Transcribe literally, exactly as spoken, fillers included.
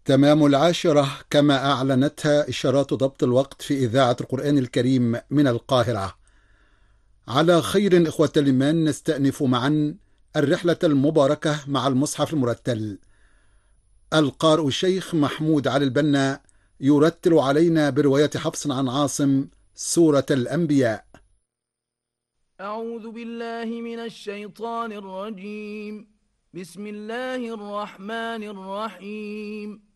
تمام العاشرة كما أعلنتها إشارات ضبط الوقت في إذاعة القرآن الكريم من القاهرة. على خير إخوة الإيمان، نستأنف معا الرحلة المباركة مع المصحف المرتل. القارئ الشيخ محمود علي البنا يرتل علينا برواية حفص عن عاصم سورة الأنبياء. أعوذ بالله من الشيطان الرجيم. بسم الله الرحمن الرحيم.